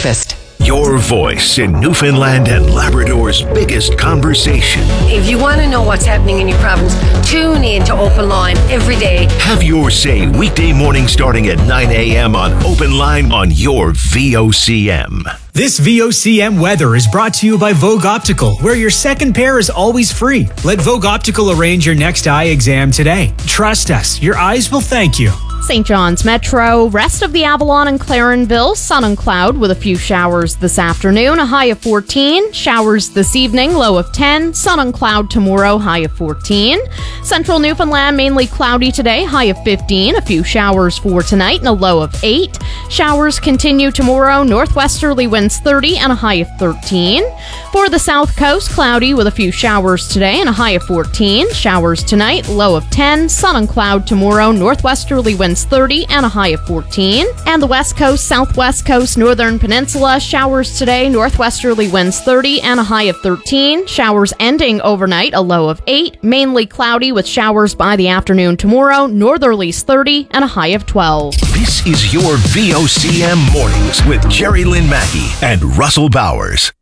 breakfast. Your voice in Newfoundland and Labrador's biggest conversation. If you want to know what's happening in your province, tune in to Open Line every day. Have your say weekday morning starting at 9 a.m. on Open Line on your VOCM. This VOCM weather is brought to you by Vogue Optical, where your second pair is always free. Let Vogue Optical arrange your next eye exam today. Trust us, your eyes will thank you. St. John's Metro, rest of the Avalon and Clarenville, sun and cloud with a few showers this afternoon, a high of 14. Showers this evening, low of 10. Sun and cloud tomorrow, high of 14. Central Newfoundland, mainly cloudy today, high of 15. A few showers for tonight and a low of 8. Showers continue tomorrow, northwesterly winds 30 and a high of 13. For the south coast, cloudy with a few showers today and a high of 14. Showers tonight, low of 10. Sun and cloud tomorrow, northwesterly winds 30 and a high of 14. And the west coast, southwest coast, northern peninsula, showers today, northwesterly winds 30 and a high of 13. Showers ending overnight, a low of 8. Mainly cloudy with showers by the afternoon tomorrow, northerlies 30 and a high of 12. This is your VOCM Mornings with Jerry Lynn Mackey and Russell Bowers.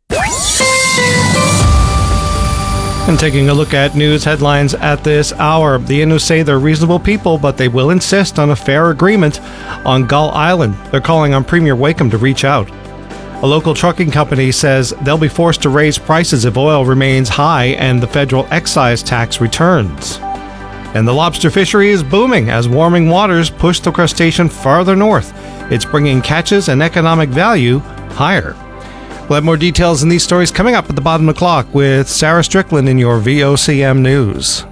And taking a look at news headlines at this hour, the Innu say they're reasonable people, but they will insist on a fair agreement on Gull Island. They're calling on Premier Wakeham to reach out. A local trucking company says they'll be forced to raise prices if oil remains high and the federal excise tax returns. And the lobster fishery is booming as warming waters push the crustacean farther north. It's bringing catches and economic value higher. We'll have more details in these stories coming up at the bottom of the clock with Sarah Strickland in your VOCM News.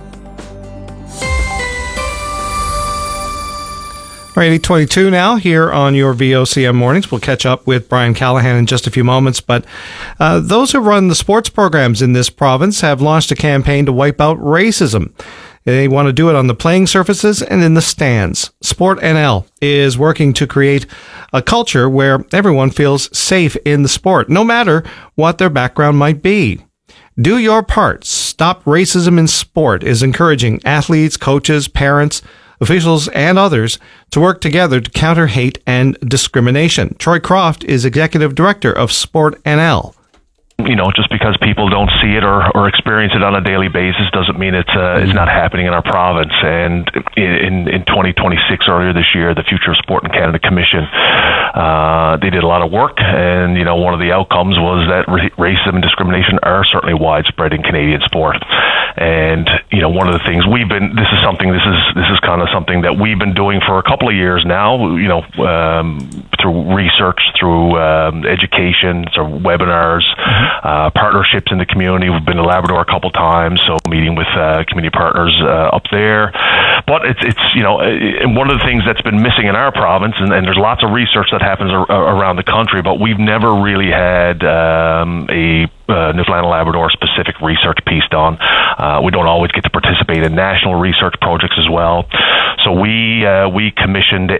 All right, 8:22 now here on your VOCM Mornings. We'll catch up with Brian Callahan in just a few moments, but those who run the sports programs in this province have launched a campaign to wipe out racism. They want to do it on the playing surfaces and in the stands. Sport NL is working to create a culture where everyone feels safe in the sport, no matter what their background might be. Do your part. Stop Racism in Sport is encouraging athletes, coaches, parents, officials, and others to work together to counter hate and discrimination. Troy Croft is Executive Director of Sport NL. You know, just because people don't see it or experience it on a daily basis doesn't mean it's not happening in our province. And in 2026, earlier this year, the Future of Sport in Canada Commission, they did a lot of work, and you know, one of the outcomes was that racism and discrimination are certainly widespread in Canadian sport. And you know, one of the things this is kind of something that we've been doing for a couple of years now. You know, through research, through education, through webinars. Partnerships in the community. We've been to Labrador a couple times, so meeting with community partners up there. But it's you know, one of the things that's been missing in our province, and there's lots of research that happens around the country, but we've never really had a Newfoundland and Labrador specific research piece done. We don't always get to participate in national research projects as well. So we commissioned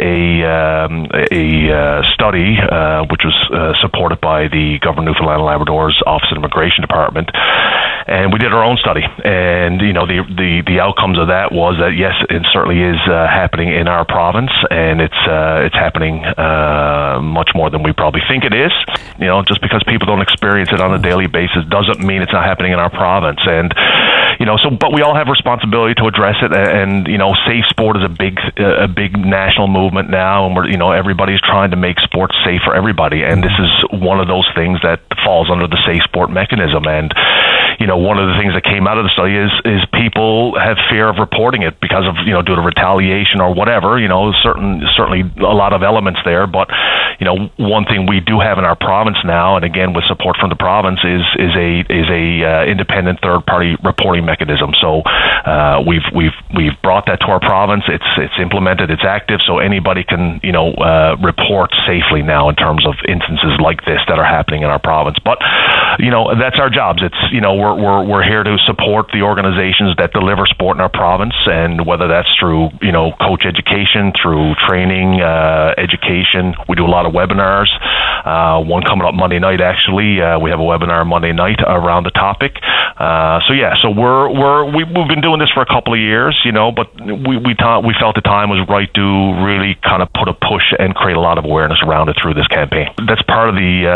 a study which was supported by the Government of Newfoundland and Labrador's Office of Immigration Department, and we did our own study. And you know, the outcomes of that was that yes, it certainly is happening in our province, and it's happening much more than we probably think it is. You know, just because people don't experience it on a daily basis doesn't mean it's not happening in our province. And you know, but we all have responsibility to address it. And you know, safe sport is a big national movement now, and everybody's trying to make sports safe for everybody. And this is one of those things that falls under the safe sport mechanism. And you know, one of the things that came out of the study is people have fear of reporting it because of, you know, due to retaliation or whatever. You know, certainly a lot of elements there, but you know, one thing we do have in our province now, and again with support from the province, is a independent third party reporting mechanism. So we've brought that to our province. It's implemented. It's active, so anybody can, you know, report safely now in terms of instances like this that are happening in our province. But you know, that's our jobs. It's, you know, we're here to support the organizations that deliver sport in our province, and whether that's through, you know, coach education, through training, education. We do a lot of webinars. One coming up Monday night, actually. We have a webinar Monday night around the topic. So we've been doing this for a couple of years, you know, but we felt the time was right to really kind of put a push and create a lot of awareness around it through this campaign. That's part of the